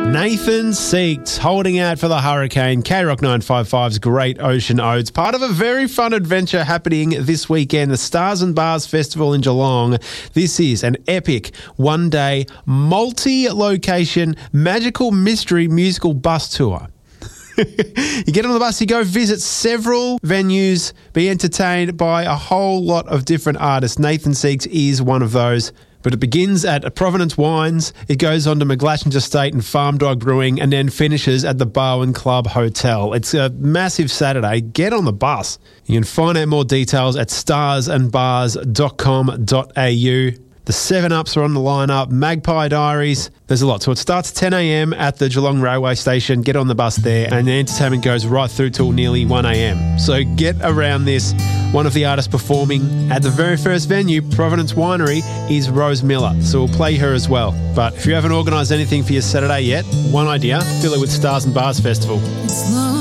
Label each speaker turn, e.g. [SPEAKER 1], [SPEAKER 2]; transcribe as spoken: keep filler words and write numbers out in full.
[SPEAKER 1] Nathan Seeks holding out for the Hurricane. K Rock nine fifty-five's Great Ocean Odes. Part of a very fun adventure happening this weekend, the Stars and Bars Festival in Geelong. This is an epic one-day, multi-location, magical mystery musical bus tour. You get on the bus, you go visit several venues, be entertained by a whole lot of different artists. Nathan Seeks is one of those. But it begins at Provenance Wines, it goes on to McGlashan Estate and Farm Dog Brewing, and then finishes at the Barwon Club Hotel. It's a massive Saturday. Get on the bus. You can find out more details at stars and bars dot com dot a u. The seven ups are on the lineup, Magpie Diaries. There's a lot. So it starts at ten a.m. at the Geelong Railway Station. Get on the bus there, and the entertainment goes right through till nearly one a.m. So get around this. One of the artists performing at the very first venue, Provenance Winery, is Rose Miller. So we'll play her as well. But if you haven't organised anything for your Saturday yet, one idea, fill it with Stars and Bars Festival.